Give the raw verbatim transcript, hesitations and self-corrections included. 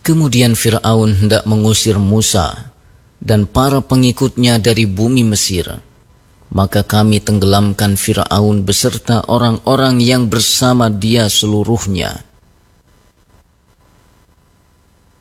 Kemudian Fir'aun hendak mengusir Musa dan para pengikutnya dari bumi Mesir. Maka kami tenggelamkan Fir'aun beserta orang-orang yang bersama dia seluruhnya